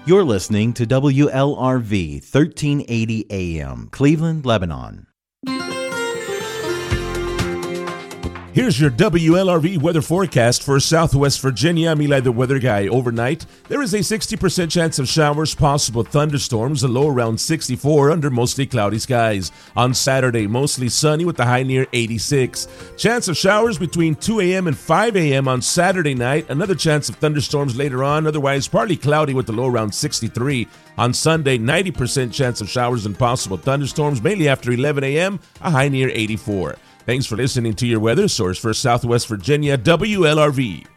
You're listening to WLRV 1380 AM, Cleveland, Lebanon. Here's your WLRV weather forecast for Southwest Virginia. I'm Eli, the weather guy. Overnight, there is a 60% chance of showers, possible thunderstorms, a low around 64 under mostly cloudy skies. On Saturday, mostly sunny with the high near 86. Chance of showers between 2 a.m. and 5 a.m. on Saturday night. Another chance of thunderstorms later on, otherwise partly cloudy with the low around 63. On Sunday, 90% chance of showers and possible thunderstorms, mainly after 11 a.m., a high near 84. Thanks for listening to your weather source for Southwest Virginia, WLRV.